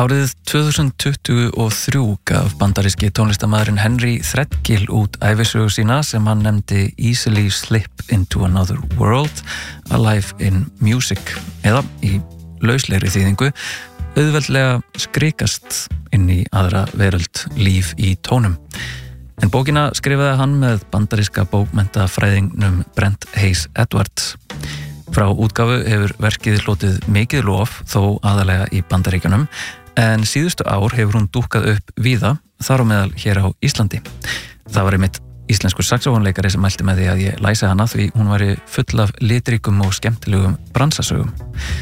Árið 2023 gaf bandaríski tónlistarmaðurinn Henry Threadgill út ævisögu sína sem hann nefndi Easily Slip into Another World, A Life in Music, eða í lauslegri þýðingu auðveldlega skrikast inn í aðra veröld, líf í tónum. En bókina skrifaði hann með bandaríska bókmenntafræðingnum Brent Hayes Edwards. Frá útgáfu hefur verkið hlotið mikið lof þó aðalega í Bandaríkjunum, en síðustu ár hefur hún dúkkað upp víða, þar á meðal hér á Íslandi. Það var einmitt íslenskur saxófónleikari sem mælti með því að ég læsi hana því hún væri full af litríkum og skemmtilegum bransasögum.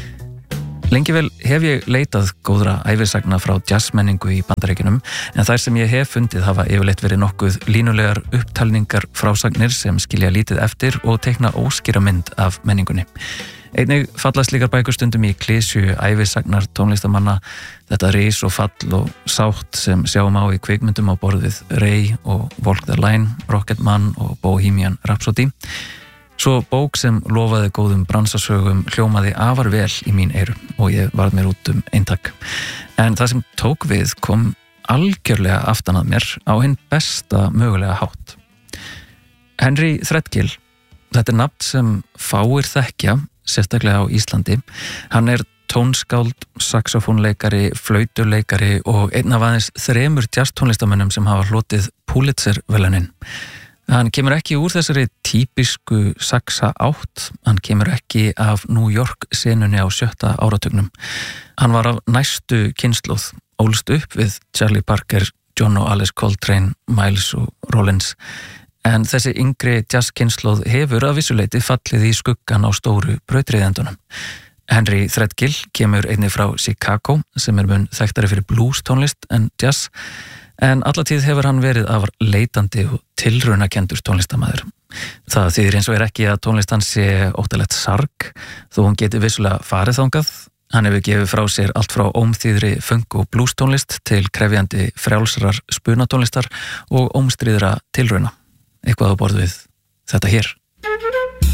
Lengi vel hef ég leitað góðra ævisagna frá jazzmenningu í Bandaríkjunum, en þær sem ég hef fundið hafa yfirleitt verið nokkuð línulegar upptalningar frásagnir sem skilja lítið eftir og teikna óskýra mynd af menningunni. Einnig falla slíkar bækur stundum í klísju ævisagnar tónlistamanna, þetta rís og fall og sátt sem sjáum á í kvikmyndum á borð við Ray og Walk the Line, Rocketman og Bohemian Rhapsody. Svo bók sem lofaði góðum bransasögum hljómaði afar vel í mín eyru og ég varð mér út eintak. En það sem tók við kom algjörlega aftan að mér á hinn besta mögulega hátt. Henry Threadgill, þetta er nafn sem fáir þekkja, sérstaklega á Íslandi. Hann er tónskáld, saxofónleikari, flautuleikari og einn af aðeins 3 jazztónlistamönnum sem hafa hlotið Pulitzer-verðlaunin. Hann kemur ekki úr þessari típisku saxa átt, hann kemur ekki af New York senunni á 7. áratugnum. Hann var af næstu kynslóð, ólst upp við Charlie Parker, John og Alice Coltrane, Miles og Rollins. En þessi yngri jazzkynslóð hefur að vissuleiti fallið í skuggan á stóru brautryðjendunum. Henry Threadgill kemur einnig frá Chicago, sem er mun þekktari fyrir blues tónlist en jazz, en allatíð hefur hann verið afar leitandi og tilraunakendur tónlistarmaður. Það þýðir eins og ekki að tónlist hans sé óttalegt sarg, þó hún geti vissulega farið þangað. Hann hefur gefið frá sér allt frá ómþýðri funk- og blues tónlist til krefjandi frjálsrar spunatónlistar og ómstríðra tilrauna. Eitthvað á borð við þetta hér.